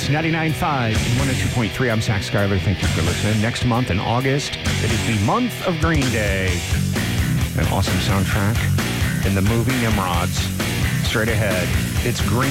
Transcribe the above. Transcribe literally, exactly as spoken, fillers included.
It's ninety-nine point five and one oh two point three. I'm Zach Schuyler. Thank you for listening. Next month in August, it is the month of Green Day. An awesome soundtrack in the movie Nimrods. Straight ahead, it's Green